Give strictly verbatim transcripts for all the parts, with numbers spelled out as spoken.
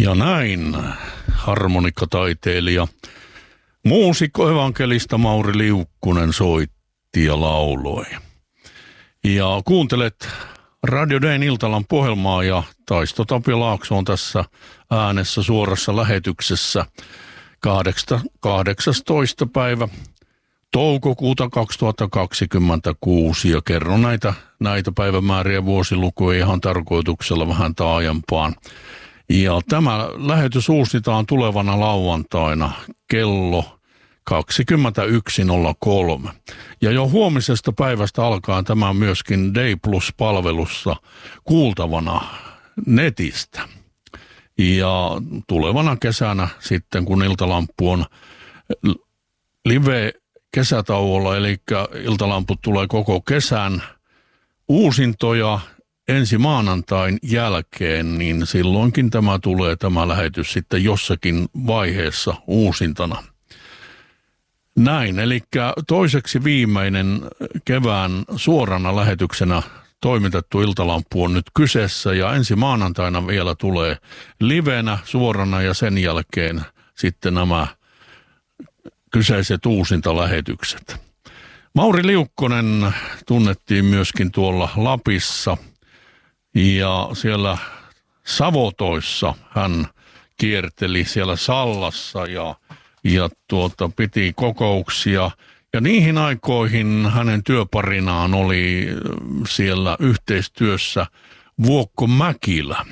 Ja näin harmonikkataiteilija, muusikko, evankelista Mauri Liukkonen soitti ja lauloi. Ja kuuntelet Radio Dayn Iltalan ohjelmaa ja Taisto Tapio Laakso on tässä äänessä suorassa lähetyksessä kahdeksastoista päivä toukokuuta kaksituhattakaksikymmentäkuusi ja kerron näitä, näitä päivämääriä vuosilukuja ihan tarkoituksella vähän taajempaan. Ja tämä lähetys uusitaan tulevana lauantaina kello kaksikymmentäyksi nolla kolme. Ja jo huomisesta päivästä alkaa tämä myöskin Day Plus-palvelussa kuultavana netistä. Ja tulevana kesänä sitten, kun Iltalampu on live-kesätauolla, eli Iltalamput tulee koko kesän uusintoja ensi maanantain jälkeen, niin silloinkin tämä tulee tämä lähetys sitten jossakin vaiheessa uusintana. Näin, eli toiseksi viimeinen kevään suorana lähetyksenä toimitettu Iltalampu on nyt kyseessä ja ensi maanantaina vielä tulee livenä suorana ja sen jälkeen sitten nämä kyseiset uusintalähetykset. Mauri Liukkonen tunnettiin myöskin tuolla Lapissa ja siellä Savotoissa hän kierteli siellä Sallassa ja, ja tuota, piti kokouksia. Ja niihin aikoihin hänen työparinaan oli siellä yhteistyössä Vuokko Mäkilä.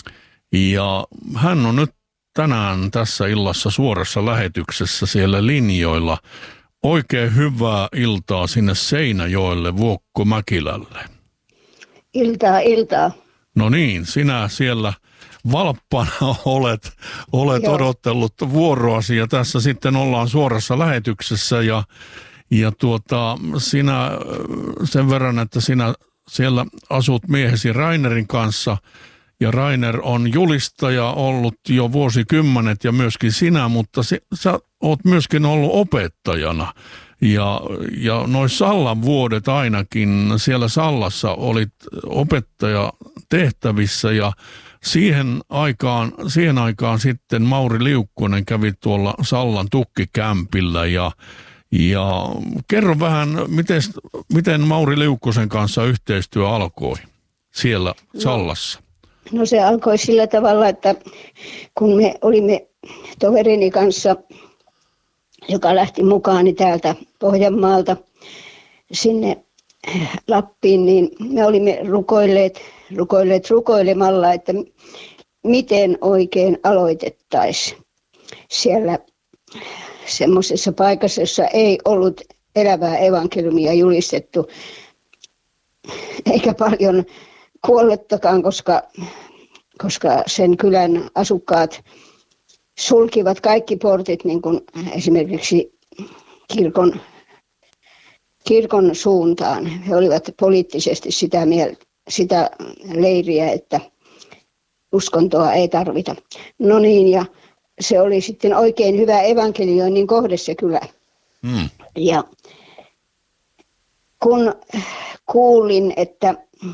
Ja hän on nyt tänään tässä illassa suorassa lähetyksessä siellä linjoilla. Oikein hyvää iltaa sinne Seinäjoelle Vuokko Mäkilälle. Iltaa, iltaa. No niin, sinä siellä valppana olet, olet odottellut vuoroasi ja tässä sitten ollaan suorassa lähetyksessä ja, ja tuota, sinä sen verran, että sinä siellä asut miehesi Rainerin kanssa ja Rainer on julistaja ollut jo vuosikymmenet ja myöskin sinä, mutta si, sä oot myöskin ollut opettajana. Ja, ja noin Sallan vuodet ainakin, siellä Sallassa olit opettaja tehtävissä ja siihen aikaan, siihen aikaan sitten Mauri Liukkonen kävi tuolla Sallan tukkikämpillä ja, ja kerro vähän, miten, miten Mauri Liukkosen kanssa yhteistyö alkoi siellä Sallassa? No, no se alkoi sillä tavalla, että kun me olimme toverini kanssa, joka lähti mukaani täältä Pohjanmaalta sinne Lappiin, niin me olimme rukoilleet, rukoilleet rukoilemalla, että miten oikein aloitettaisiin siellä semmoisessa paikassa, jossa ei ollut elävää evankeliumia julistettu, eikä paljon kuollettakaan, koska, koska sen kylän asukkaat sulkivat kaikki portit, niin kuin esimerkiksi kirkon, kirkon suuntaan. He olivat poliittisesti sitä, mieltä, sitä leiriä, että uskontoa ei tarvita. No niin, ja se oli sitten oikein hyvä evankelioinnin kohde se kylä. Mm. Ja kun kuulin, että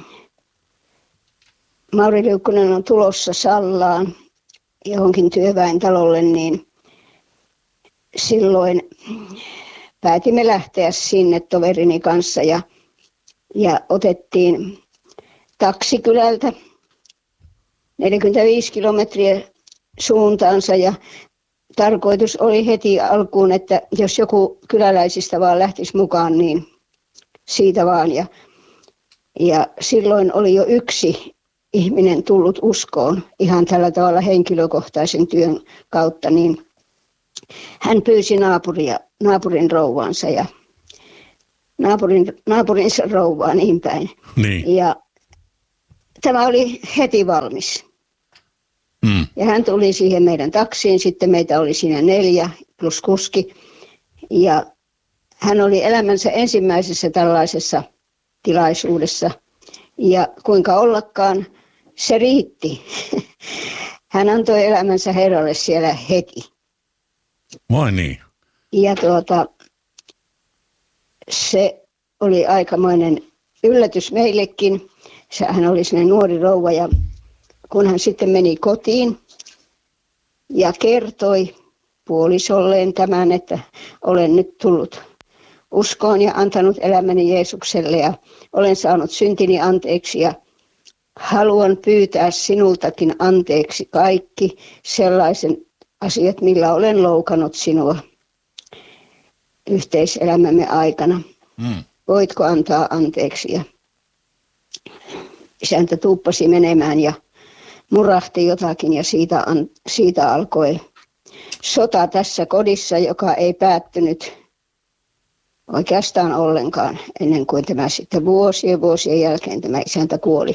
Mauri Liukkonen on tulossa Sallaan johonkin työväentalolle, niin silloin päätimme lähteä sinne toverini kanssa ja, ja otettiin taksikylältä neljäkymmentäviisi kilometriä suuntaansa ja tarkoitus oli heti alkuun, että jos joku kyläläisistä vaan lähtisi mukaan, niin siitä vaan. Ja, ja silloin oli jo yksi ihminen tullut uskoon ihan tällä tavalla henkilökohtaisen työn kautta, niin hän pyysi naapuria, naapurin rouvaansa ja naapurin, naapurinsa rouvaa niin päin. Niin. Ja tämä oli heti valmis. Mm. Ja hän tuli siihen meidän taksiin, sitten meitä oli siinä neljä plus kuski. Ja hän oli elämänsä ensimmäisessä tällaisessa tilaisuudessa. Ja kuinka ollakaan, se riitti. Hän antoi elämänsä Herralle siellä heti. Vai niin? Ja tuota, se oli aikamoinen yllätys meillekin. Hän oli sinne nuori rouva ja kun hän sitten meni kotiin, ja kertoi puolisolleen tämän, että olen nyt tullut uskoon ja antanut elämäni Jeesukselle ja olen saanut syntini anteeksi ja haluan pyytää sinultakin anteeksi kaikki sellaisen asiat, millä olen loukannut sinua yhteiselämämme aikana. Mm. Voitko antaa anteeksi? Ja isäntä tuuppasi menemään ja murahti jotakin ja siitä, siitä alkoi sota tässä kodissa, joka ei päättynyt oikeastaan ollenkaan ennen kuin tämä sitten vuosien vuosien jälkeen tämä isäntä kuoli.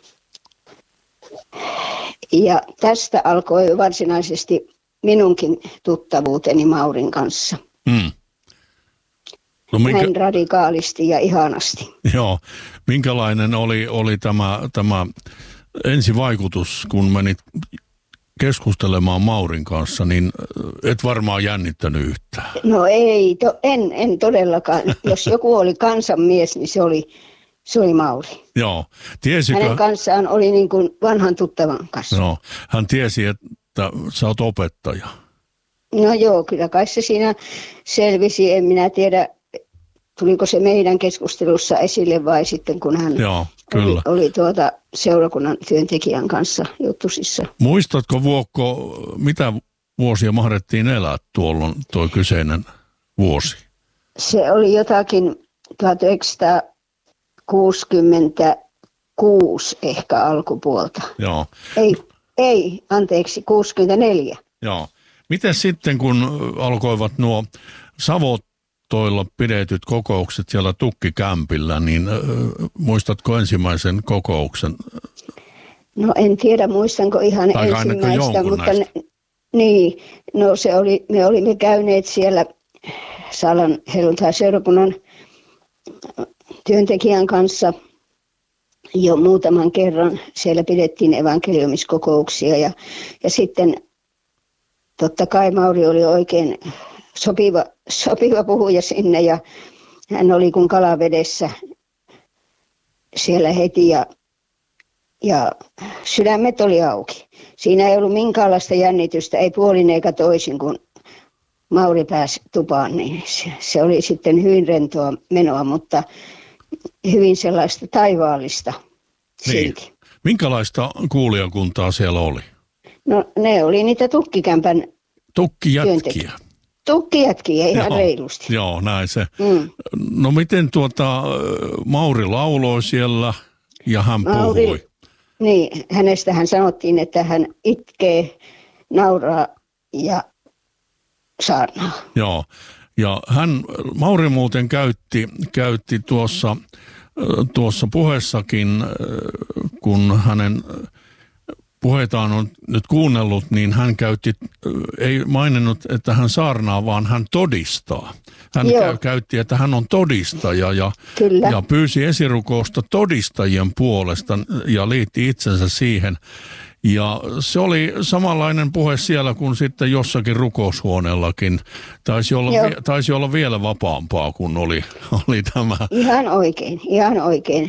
Ja tästä alkoi varsinaisesti minunkin tuttavuuteni Maurin kanssa. Mm. No minkä... Näin radikaalisti ja ihanasti. Joo. Minkälainen oli, oli tämä, tämä ensivaikutus, kun menit keskustelemaan Maurin kanssa, niin et varmaan jännittänyt yhtään. No ei, to, en, en todellakaan. Jos joku oli kansanmies, niin se oli, se oli Mauri. Joo. Tiesikö... Hänen kanssaan oli niin kuin vanhan tuttavan kanssa. No, hän tiesi, että sä oot opettaja. No joo, kyllä kai se siinä selvisi. En minä tiedä, tuliko se meidän keskustelussa esille vai sitten kun hän joo, kyllä. oli, oli tuota seurakunnan työntekijän kanssa juttusissa. Muistatko Vuokko, mitä vuosia mahdettiin elää tuolloin tuo kyseinen vuosi? Se oli jotakin tuhatyhdeksänsataakuusikymmentäkuusi ehkä alkupuolta. Joo. Ei, ei, anteeksi, kuusikymmentäneljä. Joo. Miten sitten, kun alkoivat nuo Savotoilla pidetyt kokoukset siellä Tukkikämpillä, niin äh, muistatko ensimmäisen kokouksen? No en tiedä, muistanko ihan tai ensimmäistä, mutta ne, niin, no se oli, me olimme käyneet siellä Sallan helluntai-seurakunnan työntekijän kanssa jo muutaman kerran. Siellä pidettiin evankeliumiskokouksia ja, ja sitten totta kai Mauri oli oikein sopiva, sopiva puhuja sinne ja hän oli kuin kalavedessä siellä heti ja, ja sydämet oli auki. Siinä ei ollut minkäänlaista jännitystä, ei puolin eikä toisin, kun Mauri pääsi tupaan, niin se, se oli sitten hyvin rentoa menoa, mutta hyvin sellaista taivaallista silti. Niin. Minkälaista kuulijakuntaa siellä oli? No ne oli niitä tukkikämpän Tukkijätkiä. Tukkijätkiä ihan joo, reilusti. Joo, näin se. Mm. No miten tuota, Mauri lauloi siellä ja hän Mauri, puhui? Niin, hänestähän sanottiin, että hän itkee, nauraa ja saarnaa. Joo, ja hän, Mauri muuten käytti, käytti tuossa, tuossa puheessakin, kun hänen puheitaan on nyt kuunnellut, niin hän käytti, ei maininnut, että hän saarnaa, vaan hän todistaa. Hän käy, käytti, että hän on todistaja ja, ja pyysi esirukousta todistajien puolesta ja liitti itsensä siihen. Ja se oli samanlainen puhe siellä kuin sitten jossakin rukoushuoneellakin. Taisi olla, vi, taisi olla vielä vapaampaa kuin oli, oli tämä. Ihan oikein, ihan oikein.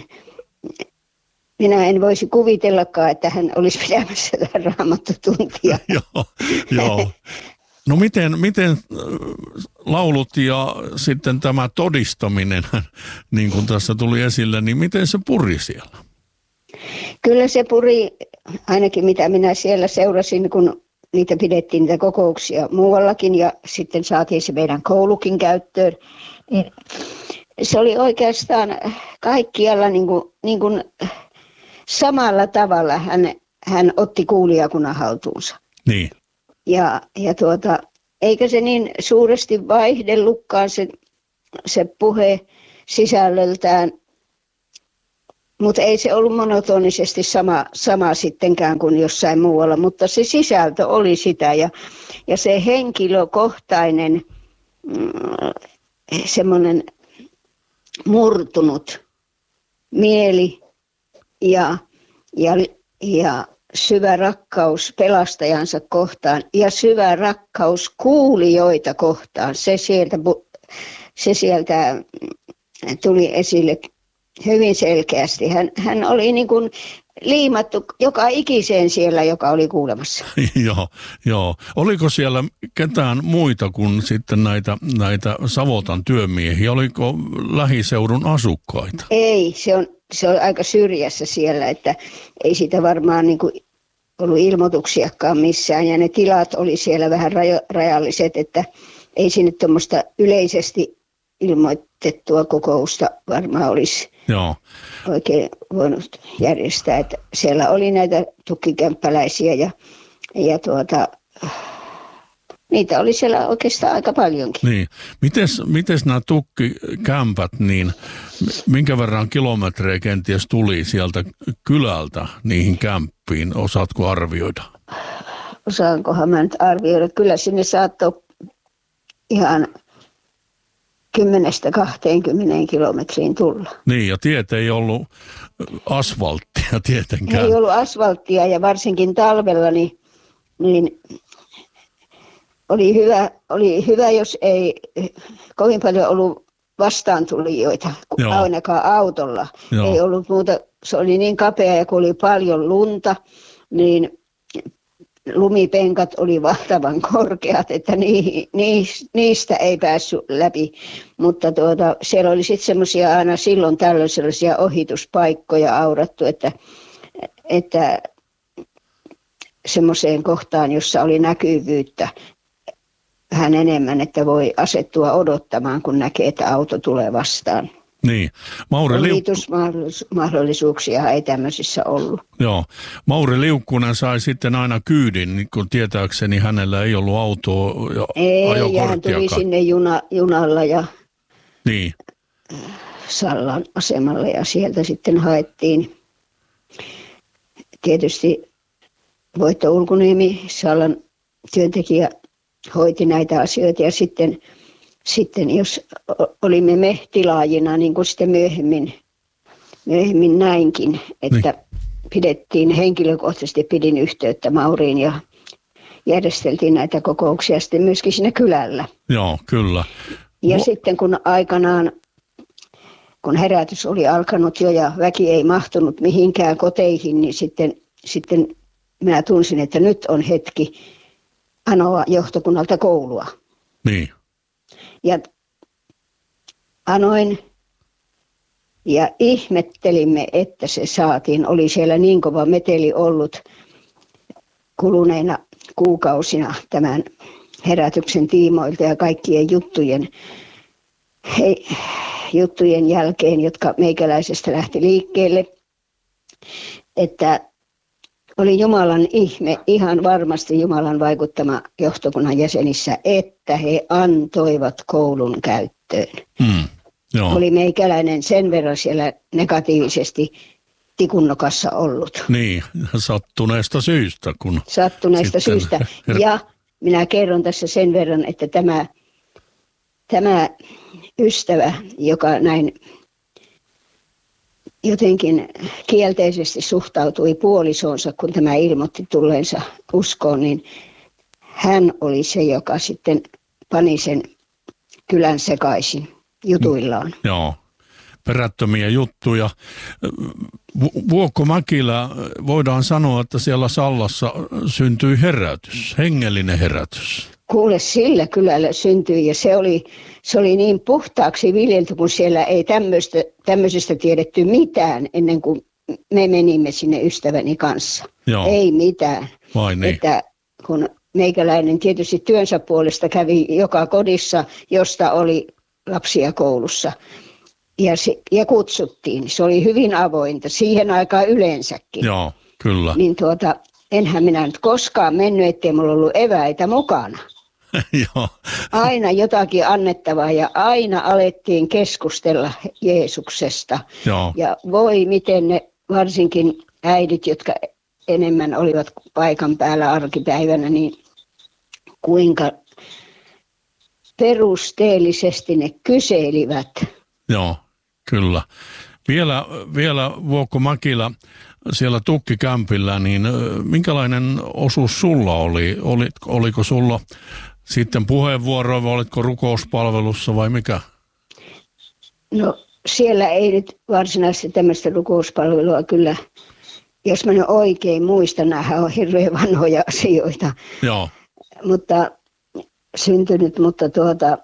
Minä en voisi kuvitellakaan, että hän olisi pitämässä tätä raamattotuntia. joo, joo. No miten, miten laulut ja sitten tämä todistaminen, niin kuin tässä tuli esille, niin miten se puri siellä? Kyllä se puri, ainakin mitä minä siellä seurasin, kun niitä pidettiin niitä kokouksia muuallakin ja sitten saatiin se meidän koulukin käyttöön. Niin se oli oikeastaan kaikkialla niin kuin, niin kuin samalla tavalla hän, hän otti kuulijakunnan haltuunsa. Niin. Ja, ja tuota, eikä se niin suuresti vaihdellutkaan se, se puhe sisällöltään, mutta ei se ollut monotonisesti sama, sama sittenkään kuin jossain muualla, mutta se sisältö oli sitä ja, ja se henkilökohtainen mm, semmoinen murtunut mieli ja, ja, ja syvä rakkaus pelastajansa kohtaan ja syvä rakkaus kuulijoita kohtaan. Se sieltä, se sieltä tuli esille hyvin selkeästi. Hän, hän oli niin kuin liimattu joka ikiseen siellä, joka oli kuulemassa. joo, joo. Oliko siellä ketään muita kuin sitten näitä, näitä Savotan työmiehiä? Oliko lähiseudun asukkaita? Ei, se on, se on aika syrjässä siellä, että ei siitä varmaan niin kuin ollut ilmoituksiakaan missään. Ja ne tilat oli siellä vähän rajo, rajalliset, että ei sinne tuommoista yleisesti ilmoitettua kokousta varmaan olisi Joo. oikein voinut järjestää. Että siellä oli näitä tukkikämppäläisiä ja, ja tuota, niitä oli siellä oikeastaan aika paljonkin. Niin. Mites, mites nämä tukkikämpät, niin minkä verran kilometrejä kenties tuli sieltä kylältä niihin kämppiin? Osaatko arvioida? Osaankohan mä nyt arvioida? Kyllä sinne saattoi ihan kymmenestä kahteenkymmeneen kilometriin tulla. Niin, ja tiet ei ollut asfalttia tietenkään. Ei ollut asfalttia ja varsinkin talvella niin, niin oli, hyvä, oli hyvä, jos ei kovin paljon ollut vastaantulijoita, Joo. ainakaan autolla. Joo. Ei ollut muuta, se oli niin kapea ja kun oli paljon lunta, niin lumipenkat oli valtavan korkeat, että niistä ei päässyt läpi, mutta tuota, siellä oli sitten semmoisia aina silloin tällöin sellaisia ohituspaikkoja aurattu, että, että semmoiseen kohtaan, jossa oli näkyvyyttä vähän enemmän, että voi asettua odottamaan, kun näkee, että auto tulee vastaan. Niin. Mauri Liukku... mahdollisuuksia ei tämmöisissä ollut. Joo. Mauri Liukkunen sai sitten aina kyydin, niin kun tietääkseni hänellä ei ollut autoa ja ei, ja hän tuli sinne juna, junalla ja niin. Sallan asemalle ja sieltä sitten haettiin. Tietysti Voitto Ulkuniemi, Sallan työntekijä, hoiti näitä asioita ja sitten Sitten jos olimme me tilaajina, niin kuin sitten myöhemmin, myöhemmin näinkin, että niin. Pidettiin, henkilökohtaisesti pidin yhteyttä Mauriin ja järjesteltiin näitä kokouksia sitten myöskin siinä kylällä. Joo, kyllä. Ja Mo- sitten kun aikanaan, kun herätys oli alkanut jo ja väki ei mahtunut mihinkään koteihin, niin sitten, sitten minä tunsin, että nyt on hetki anoa johtokunnalta koulua. Niin. Ja anoin ja ihmettelimme, että se saatiin. Oli siellä niin kova meteli ollut kuluneina kuukausina tämän herätyksen tiimoilta ja kaikkien juttujen, he, juttujen jälkeen, jotka meikäläisestä lähti liikkeelle, että oli Jumalan ihme, ihan varmasti Jumalan vaikuttama johtokunnan jäsenissä, että he antoivat koulun käyttöön. Mm, joo. Oli meikäläinen sen verran siellä negatiivisesti tikunnokassa ollut. Niin, sattuneesta syystä. Kun sattuneesta syystä. Her... Ja minä kerron tässä sen verran, että tämä, tämä ystävä, joka näin jotenkin kielteisesti suhtautui puolisoonsa, kun tämä ilmoitti tulleensa uskoon, niin hän oli se, joka sitten pani sen kylän sekaisin jutuillaan. Joo, perättömiä juttuja. Vuokko Mäkilä, voidaan sanoa, että siellä Sallassa syntyi herätys, hengellinen herätys. Kuule, sillä kylällä syntyi ja se oli, se oli niin puhtaaksi viljelty, kun siellä ei tämmöistä, tämmöisestä tiedetty mitään ennen kuin me menimme sinne ystäväni kanssa. Joo. Ei mitään. Vai niin. Että kun meikäläinen tietysti työnsä puolesta kävi joka kodissa, josta oli lapsia koulussa ja, se, ja kutsuttiin. Se oli hyvin avointa siihen aikaan yleensäkin. Joo, kyllä. Niin tuota, enhän minä nyt koskaan mennyt, ettei mulla ollut eväitä mukana. Joo. Aina jotakin annettavaa ja aina alettiin keskustella Jeesuksesta. Joo. Ja voi miten ne varsinkin äidit, jotka enemmän olivat paikan päällä arkipäivänä, niin kuinka perusteellisesti ne kyselivät. Joo, kyllä. Vielä, vielä Vuokko Mäkilä siellä tukkikämpillä, niin minkälainen osuus sulla oli? Olit, oliko sulla sitten puheenvuoroa vai olitko rukouspalvelussa vai mikä? No siellä ei nyt varsinaisesti tämmöistä rukouspalvelua kyllä jos mä nyt oikein muistan, nämähän on hirveän vanhoja asioita. Joo. Mutta syntynyt, mutta tuota,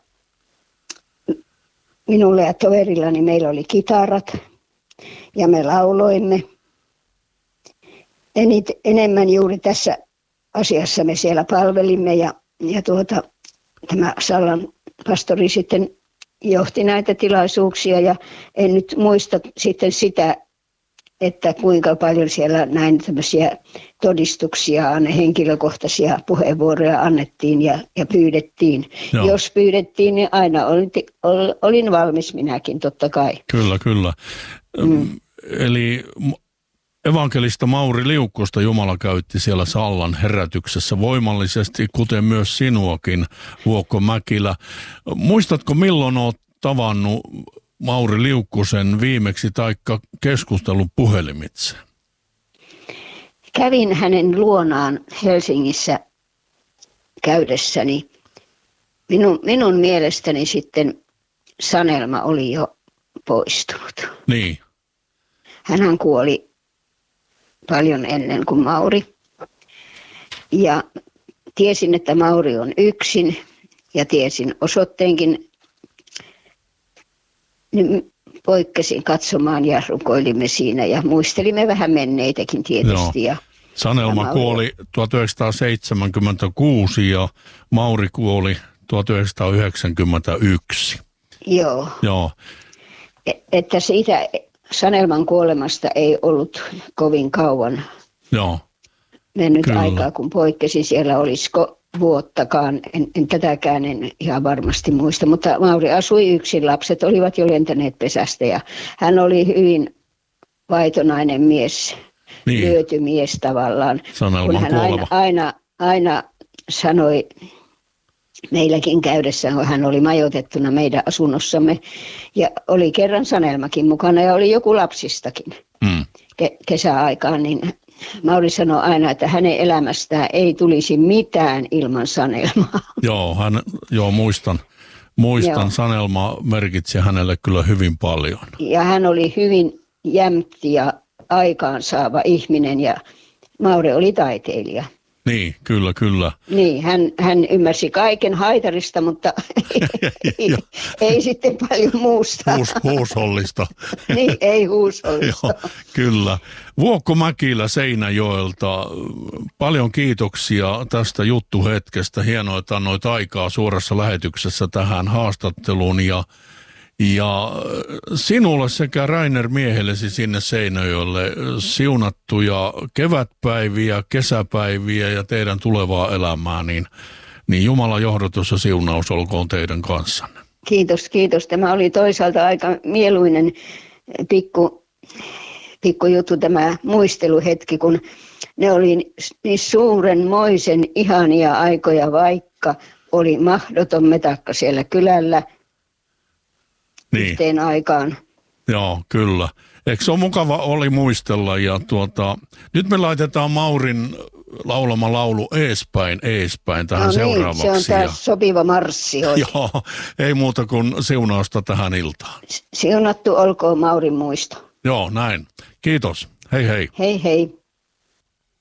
minulle ja toverillani meillä oli kitarat ja me lauloimme. Enit, enemmän juuri tässä asiassa me siellä palvelimme ja, ja tuota, tämä Sallan pastori sitten johti näitä tilaisuuksia ja en nyt muista sitten sitä, että kuinka paljon siellä näin tämmöisiä todistuksia, henkilökohtaisia puheenvuoroja annettiin ja, ja pyydettiin. Joo. Jos pyydettiin, niin aina olin, olin valmis minäkin, totta kai. Kyllä, kyllä. Mm. Eli evankelista Mauri Liukkosta Jumala käytti siellä Sallan herätyksessä voimallisesti, kuten myös sinuakin, Vuokko Mäkilä. Muistatko, milloin olet tavannut Mauri Liukkosen viimeksi taikka keskustellut puhelimitse? Kävin hänen luonaan Helsingissä käydessäni. Minun, minun mielestäni sitten Sanelma oli jo poistunut. Niin. Hänhän kuoli paljon ennen kuin Mauri. Ja tiesin, että Mauri on yksin ja tiesin osoitteenkin. Niin poikkesin katsomaan ja rukoilimme siinä ja muistelimme vähän menneitäkin tietysti. Ja Sanelma kuoli tuhatyhdeksänsataaseitsemänkymmentäkuusi ja Mauri kuoli tuhatyhdeksänsataayhdeksänkymmentäyksi. Joo. Joo. Että siitä Sanelman kuolemasta ei ollut kovin kauan Joo. mennyt Kyllä. aikaa, kun poikkesin. Siellä olisiko vuottakaan, en, en tätäkään en ihan varmasti muista, mutta Mauri asui yksin, lapset olivat jo lentäneet pesästä ja hän oli hyvin vaitonainen mies, niin. lyöty mies tavallaan. Sanelman kun hän aina, aina, aina sanoi meilläkin käydessä, kun hän oli majoitettuna meidän asunnossamme ja oli kerran Sanelmakin mukana ja oli joku lapsistakin mm. ke- kesäaikaan, niin Mauri sanoi aina, että hänen elämästään ei tulisi mitään ilman Sanelmaa. Joo, hän, joo muistan. Muistan, joo. Sanelma merkitsi hänelle kyllä hyvin paljon. Ja hän oli hyvin jämpti ja aikaansaava ihminen ja Mauri oli taiteilija. Niin, kyllä, kyllä. Niin, hän, hän ymmärsi kaiken haitarista, mutta ei, ei sitten paljon muusta. Huus, huushollista. Niin, ei huushollista. Joo, kyllä. Vuokko Mäkilä Seinäjoelta, paljon kiitoksia tästä juttuhetkestä. Hienoa, että annoit aikaa suorassa lähetyksessä tähän haastatteluun ja Ja sinulle sekä Rainer miehellesi sinne Seinäjoelle siunattuja kevätpäiviä, kesäpäiviä ja teidän tulevaa elämää, niin, niin Jumalan johdatus ja siunaus olkoon teidän kanssanne. Kiitos, kiitos. Tämä oli toisaalta aika mieluinen pikku, pikku juttu tämä muisteluhetki, kun ne oli niin suurenmoisen ihania aikoja, vaikka oli mahdoton metakka siellä kylällä. Niin. Yhteen aikaan. Joo, kyllä. Eikö se ole mukava oli muistella ja tuota, nyt me laitetaan Maurin laulama laulu Eespäin, Eespäin tähän no niin, seuraavaksi. Se on tämä sopiva marssi. Joo, ei muuta kuin siunausta tähän iltaan. Siunattu olkoon Maurin muisto. Joo, näin. Kiitos. Hei hei. Hei hei.